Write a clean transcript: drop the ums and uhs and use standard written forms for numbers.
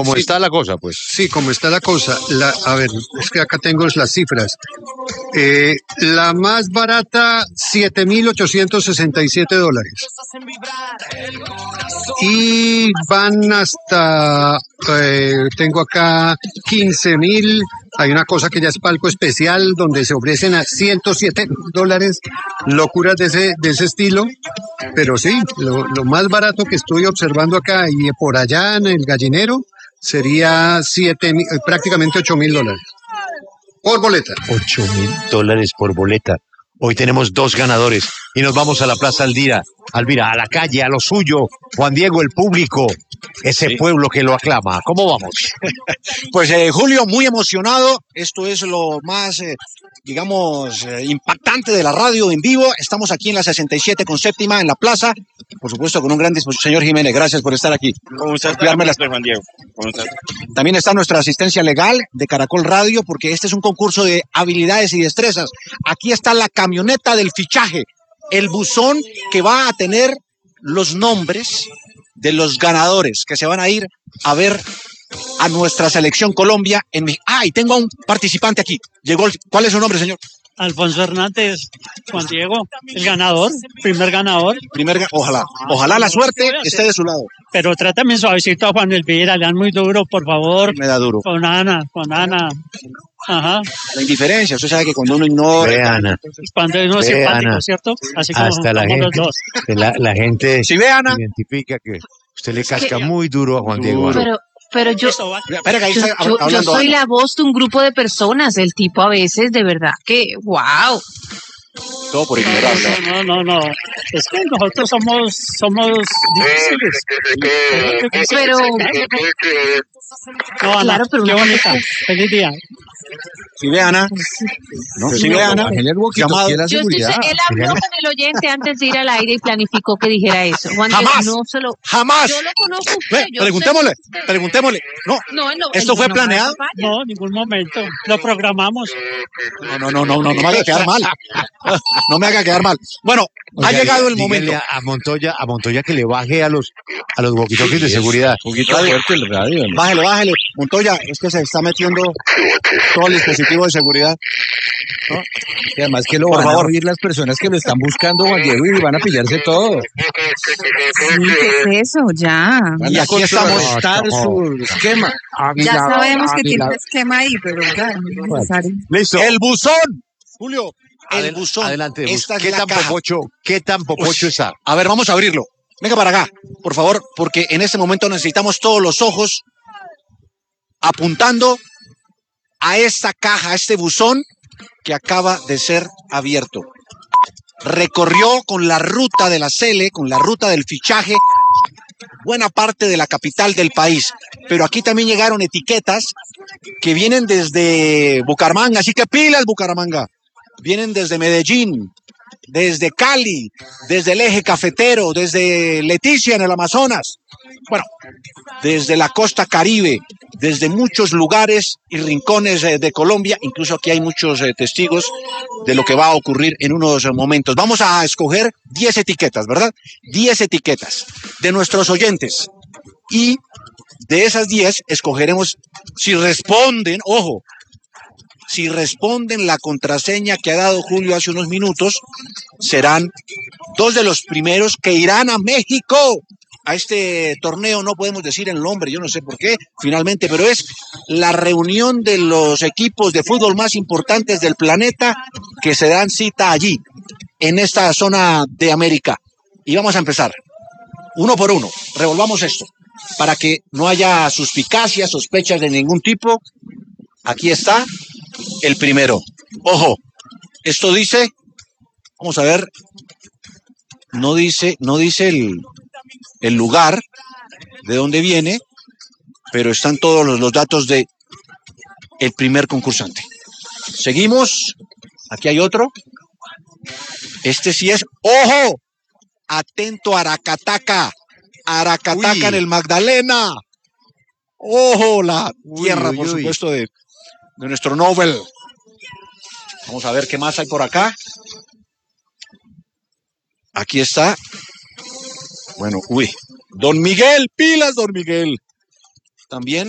Como sí, está la cosa, pues. sí, como está la cosa. A ver, es que acá tengo las cifras. La más barata, $7,867. Y van hasta, tengo acá 15,000. Hay una cosa que ya es palco especial, donde se ofrecen a $107. Locuras de ese estilo. Pero sí, lo más barato que estoy observando acá y por allá en el gallinero sería prácticamente $8,000 por boleta. $8,000 por boleta. Hoy tenemos 2 ganadores y nos vamos a la Plaza Aldira. Alvira, a la calle, a lo suyo. Juan Diego, el público, ese pueblo que lo aclama. ¿Cómo vamos? Pues Julio, muy emocionado. Esto es lo más, impactante de la radio en vivo. Estamos aquí en la 67 con séptima, en la plaza. Por supuesto, con un gran disposición. Señor Jiménez, gracias por estar aquí. ¿Cómo estás, Juan Diego? ¿Cómo estás? También está nuestra asistencia legal de Caracol Radio, porque este es un concurso de habilidades y destrezas. Aquí está la camioneta del fichaje, el buzón que va a tener los nombres de los ganadores que se van a ir a ver a nuestra selección Colombia en México. Y tengo a un participante aquí. ¿Cuál es su nombre, señor? Alfonso Hernández, Juan Diego, el ganador, primer ganador. Ojalá la suerte esté de su lado. Pero trátame suavecito a Juan Elvira, le dan muy duro, por favor. Me da duro. Con Ana. Ajá. La indiferencia, usted sabe que cuando uno ignora... Ve, Ana. Cuando uno es simpático, ¿cierto? Así como hasta la gente, los dos. La gente ¿Sí ve, Ana? identifica que usted le casca muy duro a Juan Diego. Ana. Pero yo soy la voz de un grupo de personas. El tipo a veces, de verdad, que wow. Todo por ignorarlo. No. Es que nosotros somos difíciles. Pero... No, Ana, claro, pero qué bonita. Feliz día. ¿Sí ve, Ana? ¿Sí ve, Ana? Él habló con el oyente antes de ir al aire y planificó que dijera eso. Juan, ¡Jamás! Yo lo conozco a usted. Preguntémosle. No, ¿esto fue planeado? No, en ningún momento. Lo programamos. No me haga quedar mal. No me haga quedar mal. Bueno, ha llegado el momento. A Montoya que le baje a los walkie-talkies de seguridad. Un poquito fuerte el radio, ¿no? Bájele. Montoya, es que se está metiendo todo el dispositivo de seguridad. ¿No? Y además que lo van a oír las personas que lo están buscando, Juan Diego, y van a pillarse todo. Sí, ¿qué es eso? Ya. Y aquí estamos. Está su esquema. Ya sabemos que tiene un esquema ahí, pero claro, no es necesario. Listo. El buzón, Julio. El buzón. Adelante. Esta es ¿Qué la tan caja. popocho está? A ver, vamos a abrirlo. Venga para acá, por favor, porque en este momento necesitamos todos los ojos apuntando a esta caja, a este buzón que acaba de ser abierto. Recorrió con la ruta de la Sele, con la ruta del fichaje, buena parte de la capital del país. Pero aquí también llegaron etiquetas que vienen desde Bucaramanga, así que pilas, Bucaramanga. Vienen desde Medellín, desde Cali, desde el eje cafetero, desde Leticia en el Amazonas. Bueno, desde la costa Caribe, desde muchos lugares y rincones de Colombia. Incluso aquí hay muchos testigos de lo que va a ocurrir en unos momentos. Vamos a escoger 10 etiquetas, ¿verdad? 10 etiquetas de nuestros oyentes. Y de esas 10 escogeremos si responden, ojo, si responden la contraseña que ha dado Julio hace unos minutos, serán 2 de los primeros que irán a México. A este torneo no podemos decir el nombre, yo no sé por qué, finalmente, pero es la reunión de los equipos de fútbol más importantes del planeta que se dan cita allí, en esta zona de América. Y vamos a empezar, uno por uno, revolvamos esto, para que no haya suspicacias, sospechas de ningún tipo. Aquí está el primero. Ojo, esto dice, vamos a ver, no dice el lugar de dónde viene, pero están todos los datos de el primer concursante. Seguimos, aquí hay otro. Este sí es, ¡ojo! Atento, Aracataca en el Magdalena. ¡Ojo! La tierra, por supuesto, de nuestro Nobel. Vamos a ver qué más hay por acá. Aquí está. Bueno, Don Miguel, pilas, Don Miguel. También